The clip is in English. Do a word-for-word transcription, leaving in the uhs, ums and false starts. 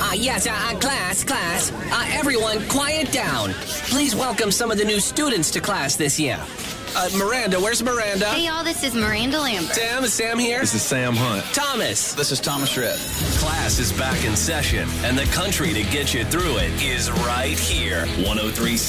Uh, yes, uh, uh, class, class. Uh, everyone, quiet down. Please welcome some of the new students to class this year. Uh, Miranda, where's Miranda? Hey, y'all, this is Miranda Lambert. Sam, is Sam here? This is Sam Hunt. Thomas. This is Thomas Shred. Class is back in session, and the country to get you through it is right here. one oh three